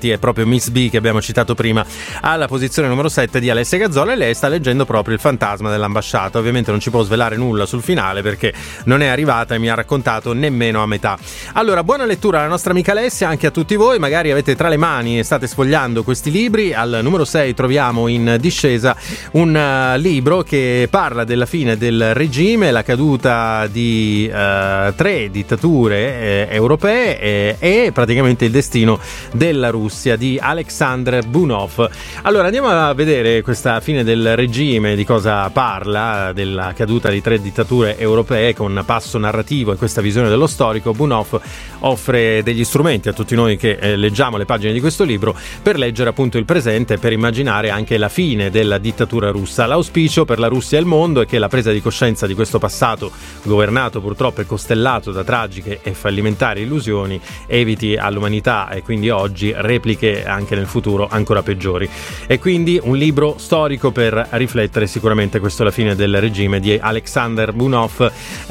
City è proprio Miss B, che abbiamo citato prima, alla posizione numero 7 di Alessia Gazzola, e lei sta leggendo proprio Il fantasma dell'ambasciata. Ovviamente non ci può svelare nulla sul finale perché non è arrivata e mi ha raccontato nemmeno a metà. Allora, buona lettura alla nostra amica Alessia, anche a tutti voi. Magari avete tra le mani e state sfogliando questi libri. Al numero 6 troviamo in discesa un libro che parla della fine del regime, la caduta di 3 dittature europee e praticamente il destino della Russia, di Alexander Bunov. Allora andiamo a vedere questa fine del regime, di cosa parla, della caduta di 3 dittature europee, con passo narrativo e questa visione dello storico. Bunov offre degli strumenti a tutti noi che leggiamo le pagine di questo libro per leggere appunto il presente, per immaginare anche la fine della dittatura russa. L'auspicio per la Russia e il mondo è che la presa di coscienza di questo passato, governato purtroppo e costellato da tragiche e fallimentari illusioni, eviti all'umanità e quindi oggi repliche anche nel futuro ancora peggiori. E quindi un libro storico per riflettere, sicuramente. Questo è La fine del regime di Alexander Bunov.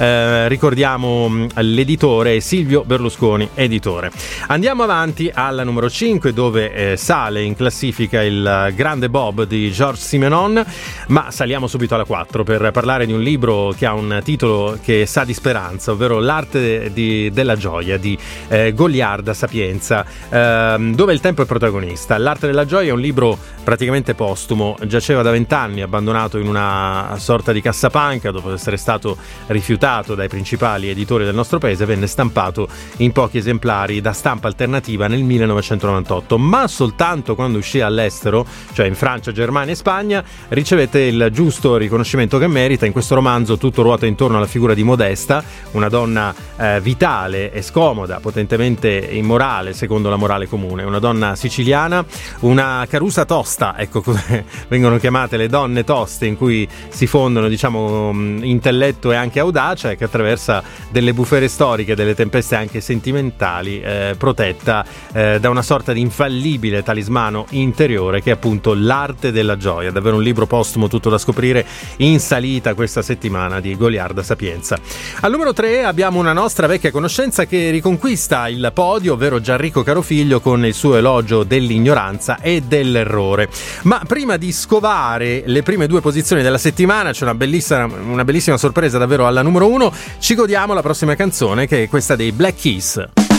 Ricordiamo l'editore Silvio Berlusconi, editore. Andiamo avanti alla numero 5, dove sale in classifica Il grande Bob di Georges Simenon, ma saliamo subito alla 4 per parlare di un libro che ha un titolo che sa di speranza, ovvero L'arte della gioia di Goliarda Sapienza, dove il tempo è protagonista. L'arte della gioia è un libro praticamente postumo, giaceva da 20 anni abbandonato in una sorta di cassapanca dopo essere stato rifiutato dai principali editori del nostro paese. Venne stampato in pochi esemplari da Stampa Alternativa nel 1998, ma soltanto quando uscì all'estero, cioè in Francia, Germania e Spagna, ricevette il giusto riconoscimento che merita. In questo romanzo tutto ruota intorno alla figura di Modesta, una donna vitale e scomoda, potentemente immorale secondo la morale comune, una donna siciliana, una carusa tosta, ecco come vengono chiamate le donne toste, in cui si fondono, diciamo, intelletto e anche audacia, e che attraversa delle bufere storiche, delle tempeste anche sentimentali, protetta da una sorta di infallibile talismano interiore che è appunto l'arte della gioia. Davvero un libro postumo tutto da scoprire, in salita questa settimana, di Goliarda Sapienza. Al numero 3 abbiamo una nostra vecchia conoscenza che riconquista il podio, ovvero Gianrico Carofiglio con il suo elogio dell'ignoranza e dell'errore. Ma prima di scovare le prime 2 posizioni della settimana, c'è una bellissima sorpresa davvero alla numero 1. Ci godiamo la prossima canzone, che è questa dei Black Keys.